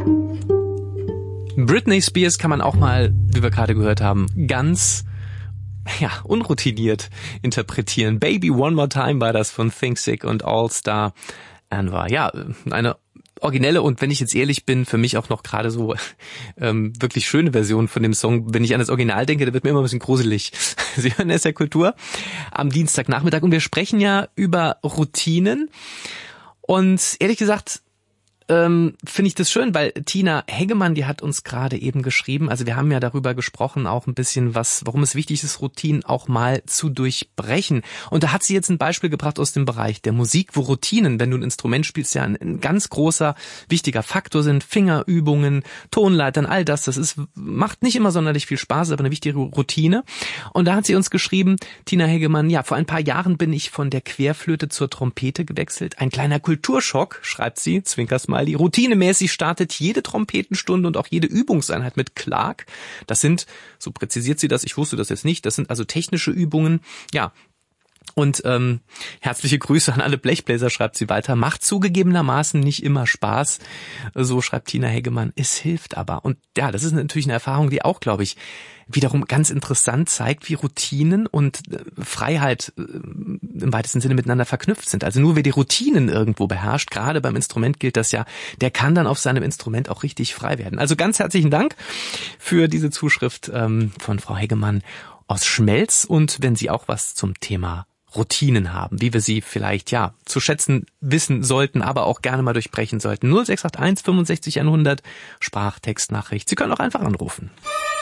Britney Spears kann man auch mal, wie wir gerade gehört haben, ganz unroutiniert interpretieren. Baby One More Time war das von Think Sick und All Star Anwar. Ja, eine originelle und, wenn ich jetzt ehrlich bin, für mich auch noch gerade so wirklich schöne Version von dem Song. Wenn ich an das Original denke, da wird mir immer ein bisschen gruselig. Sie hören SR Kultur am Dienstagnachmittag und wir sprechen ja über Routinen. Und ehrlich gesagt finde ich das schön, weil Tina Heggemann, die hat uns gerade eben geschrieben, also wir haben ja darüber gesprochen, auch ein bisschen warum es wichtig ist, Routinen auch mal zu durchbrechen. Und da hat sie jetzt ein Beispiel gebracht aus dem Bereich der Musik, wo Routinen, wenn du ein Instrument spielst, ja ein ganz großer, wichtiger Faktor sind. Fingerübungen, Tonleitern, all das macht nicht immer sonderlich viel Spaß, aber eine wichtige Routine. Und da hat sie uns geschrieben, Tina Heggemann, ja, vor ein paar Jahren bin ich von der Querflöte zur Trompete gewechselt. Ein kleiner Kulturschock, schreibt sie, Zwinkersmiley. Routinemäßig startet jede Trompetenstunde und auch jede Übungseinheit mit Clark. Das sind, so präzisiert sie das, ich wusste das jetzt nicht, das sind also technische Übungen, ja. Und herzliche Grüße an alle Blechbläser, schreibt sie weiter. Macht zugegebenermaßen nicht immer Spaß, so schreibt Tina Heggemann. Es hilft aber. Und ja, das ist natürlich eine Erfahrung, die auch, glaube ich, wiederum ganz interessant zeigt, wie Routinen und Freiheit im weitesten Sinne miteinander verknüpft sind. Also nur wer die Routinen irgendwo beherrscht, gerade beim Instrument gilt das ja, der kann dann auf seinem Instrument auch richtig frei werden. Also ganz herzlichen Dank für diese Zuschrift von Frau Heggemann aus Schmelz. Und wenn Sie auch was zum Thema Routinen haben, wie wir sie vielleicht zu schätzen wissen sollten, aber auch gerne mal durchbrechen sollten. 0681 65 100 Sprachtextnachricht. Sie können auch einfach anrufen.